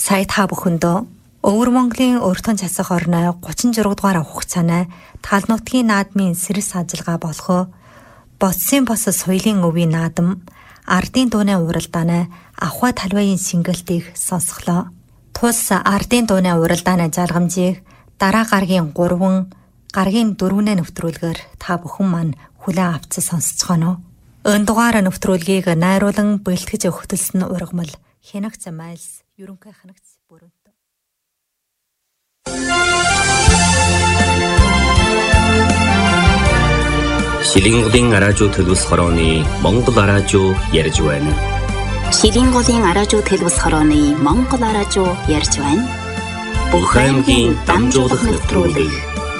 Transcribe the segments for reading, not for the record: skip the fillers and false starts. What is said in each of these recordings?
Сая та бүхэндөө Өвөр Монголын өртөн засах орны 36 дугаар хугацааны тал нутгийн наадмын сэрэс ажиллагаа болох Боцсын бос соёлын өвийн наадам Ардын дууны уралдааны Авхай талбайын сингэлтийг сонсголоо. Тус Ардын дууны уралдааны залгамжийг дараа гаргийн 3, гаргийн 4-ний нэвтрүүлгээр та бүхэн маань хүлээн авч сонсцгоно. Энэ дугаар нэвтрүүлгийг найруулан бэлтгэж өгтөлсөн ургамал Хянагц Майлс ерөнхий хянагц бүрэнт. Шилинголын араажуу төлөвс хорооны Монгол араажуу ярьж байна. Шилинголын араажуу төлөвс хорооны Монгол араажуу ярьж байна. Бүх аймгийн дамжуулах нэвтрүүлэг.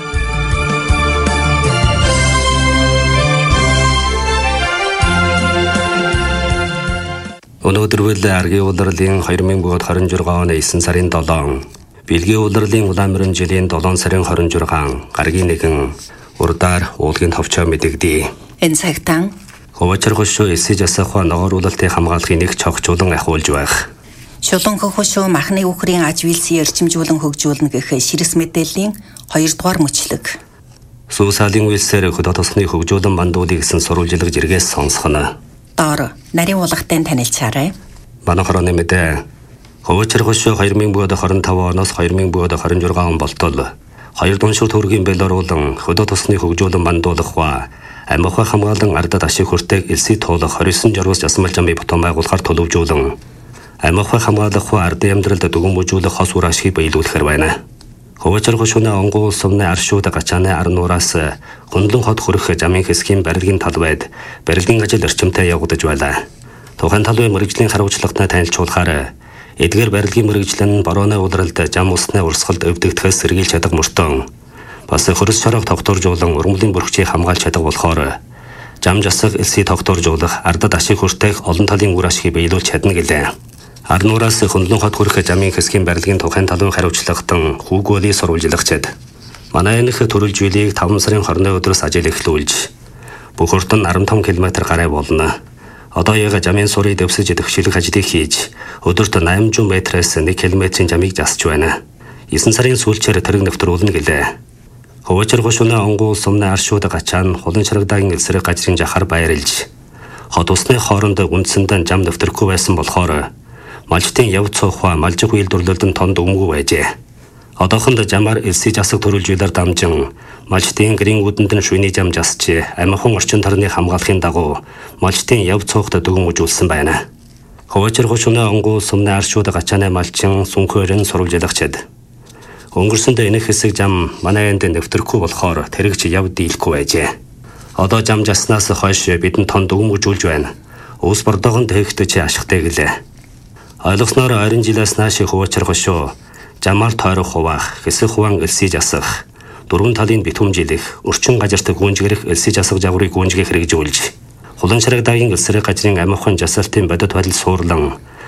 Өнөөдөр аргийн улирлын 2026 оны 9 сарын 7, Бэлгийн улирлын Улаанмөрөн жилийн 7 сарын 26 гаргийн 1 урдаар уулгийн товчоо мэдэгдэе. Энэ цагтан Хувачир хошуу эсэж асахва ногооруулалтыг хамгаалахын нэг чогчулан ахиулж байх. Шулан хошуу махны үхрийн аж вилсийн эрчимжүүлэн хөгжүүлнэ гэх ширэс мэдээллийн 2 дугаар мөчлөг. Сүүсаалын үйлсээр хөдөө тосхны хөгжүүлэн мандуулыг гэсэн сурвалжилга жиргээс сонсгоно. Доор нарийн уулгатай танилцаарай. Манай хорооны мэдээ. Хувачир хошуу 2025 оноос 2026 он болтол 2 дуншил төгрөгийн белоруулан хөдөө тосхны хөгжүүлэн мандуулах ба амьхай хамгаалан ардад ашиг хүртээг элсий туулах 29 жаргус ясмал жамбай бутан байгуулахаар төлөвжүүлэн амьхай хамгаалах ба ардын амьдралд дүгнэмжүүлэх хос үр ашгийг биелүүлэхээр байна. Хувачир хошууны онгуул сумны аршууд гачааны арнуураас хөндлөн хот хөрөх жамын хэсгийн барилгын талбайд барилгын ажил эрчимтэй явагдаж байлаа. Тухайн талбай мэргэжлийн хариуцлагатай танилцуулахаар эдгээр барилгын мэргэжлэн борооны улиралд жам усны урсгалд өвдөгдөхөөс сэргийлж чадах мөртөө бас хөрс шорог тогтворжуулан урмлын бүрхчийг хамгаалж чадах болохоор жам жасах элсий тогтворжуулах ардад ашиг хүртээх олон талын үр ашгийг биелүүлж чадна гэлээ. Арнуураас хөндлөн хот хөрөх жамын хэсгийн барилгын тухайн талбай хариуцлагатан хүүгөөлийн сурвалжлагчид манай энэх төрөлж билийг 5 сарын 20-ны өдрөөс ажил эхлүүлж бүх өртөн 15 км гарай болно. Одоо яг жамын сурыг дэвсэж төвшилэх ажлыг хийж өдөрт 800 метрээс 1 км-ийн жамыг засч байна. 9 сарын сүүлчээр тэрэг нэвтрүүлнэ гэлээ. Хувачир хошууны онгуул сумны аршууд гачаан хулан шарагдагийн элсрэг гажрын жахаар байрлж хот усны хооронд үндсэндээ жам нэвтрэхгүй байсан болохоор малжтын яв цоохва малжих үйлдвэрлэлд тонд өмгөө байжээ. Одоохонд жамаар элсий засаг төрөлжүүлэр дамжин малжтын гэрийн үдэнд нь шүйний жам засч амьхан орчин тарны хамгаалахын дагуу малжтын яв цоохт дүгэн үзүүлсэн байна. Хувачир хошууны онгуул сумны аршууд гачааны малчин сүнхээрэн сурвалжлагчид өнгөрсөнд энэх хэсэг жам манай энд нэвтрэхгүй болохоор тэрэгч яв дийлэхгүй байжээ. Одоо жам заснаас хойш бидэнд тонд дүгэн үзүүлж байна. Ус бордогонд хэвтэж ашигтай гэлээ. Ойлгосноор 20 жилээс нааш Хувачир хошуу жамаар тойрох хуваах, хэсэг хуваан элсий засах, дөрвөн талын битүүмжилэх, өрчин газарт гүнжгэрэх элсий засах жаврыг гүнжгэх хэрэгжүүлж, хулан шарагдагийн элсрэг газрын амьхан жасалтын бодит байдал суурлан